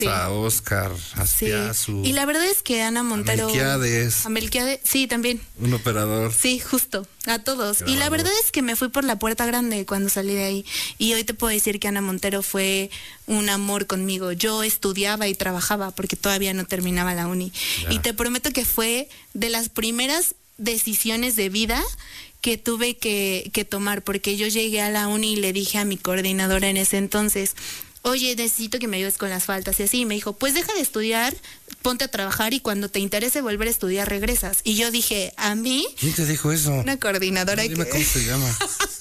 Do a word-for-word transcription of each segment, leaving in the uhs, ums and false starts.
a Oscar, a Aspiazu. Sí. Y la verdad es que Ana Montero. A Melquiades. A Melquiades, sí, también. Un operador. Sí, justo, a todos. Qué y la bárbaro. verdad es que me fui por la puerta grande cuando salí de ahí. Y hoy te puedo decir que Ana Montero fue un amor conmigo. Yo estudiaba y trabajaba porque todavía no terminaba la uni. Ya. Y te prometo que fue de las primeras decisiones de vida que tuve que, que tomar, porque yo llegué a la uni y le dije a mi coordinadora en ese entonces, oye, necesito que me ayudes con las faltas y así, y me dijo, pues deja de estudiar, ponte a trabajar y cuando te interese volver a estudiar regresas. Y yo dije, ¿a mí? ¿Quién te dijo eso? Una coordinadora. No, dime que... cómo se llama.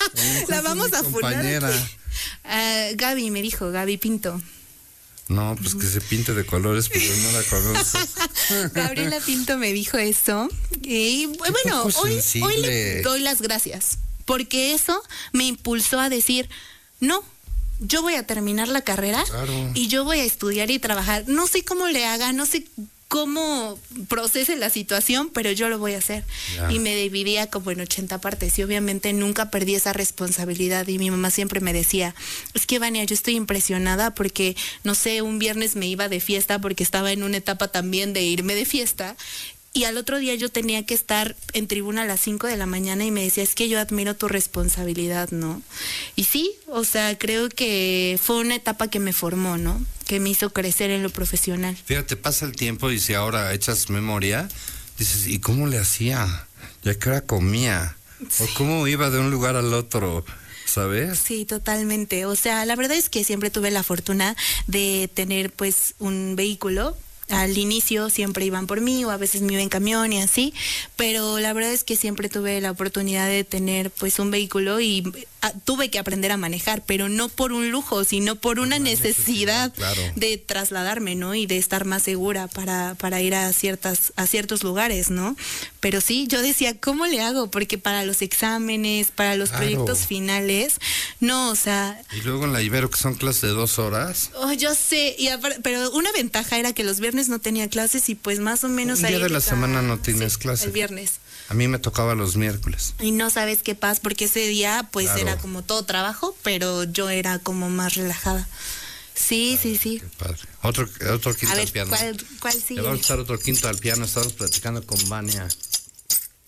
La vamos a funar. Compañera. Uh, Gaby me dijo, Gaby Pinto. No, pues que se pinte de colores, pero no la conozco. Gabriela Pinto me dijo eso. Y bueno, poco hoy, sensible. hoy le doy las gracias, porque eso me impulsó a decir, no, yo voy a terminar la carrera Claro. y yo voy a estudiar y trabajar. No sé cómo le haga, no sé cómo procese la situación, pero yo lo voy a hacer. Ya. Y me dividía como en ochenta partes y obviamente nunca perdí esa responsabilidad y mi mamá siempre me decía, es que Vania, yo estoy impresionada porque, no sé, un viernes me iba de fiesta porque estaba en una etapa también de irme de fiesta. Y al otro día yo tenía que estar en tribuna a las cinco de la mañana y me decía, es que yo admiro tu responsabilidad, ¿no? Y sí, o sea, creo que fue una etapa que me formó, ¿no? Que me hizo crecer en lo profesional. Fíjate, pasa el tiempo y si ahora echas memoria, dices, ¿y cómo le hacía? ¿Ya qué hora comía? Sí. ¿O cómo iba de un lugar al otro? ¿Sabes? Sí, totalmente. O sea, la verdad es que siempre tuve la fortuna de tener pues un vehículo. Al inicio siempre iban por mí o a veces me iba en camión y así, pero la verdad es que siempre tuve la oportunidad de tener pues un vehículo y a, tuve que aprender a manejar, pero no por un lujo, sino por una, una necesidad, necesidad claro. de trasladarme, ¿no? Y de estar más segura para, para ir a ciertas, a ciertos lugares, ¿no? Pero sí, yo decía, ¿cómo le hago? Porque para los exámenes, para los claro. proyectos finales, no, o sea... Y luego en la Ibero, que son clases de dos horas. Oh, yo sé, y aparte, pero una ventaja era que los viernes no tenía clases y pues más o menos... Un día ahí de la está, semana no tienes sí, clases. El viernes. A mí me tocaba los miércoles. Y no sabes qué pasa, porque ese día pues Claro. era como todo trabajo, pero yo era como más relajada. Sí, Padre, sí, sí. Qué padre. Otro, otro quinto A ver, al piano. ¿cuál, cuál sigue? Le vamos a echar otro quinto al piano. Estamos platicando con Vania.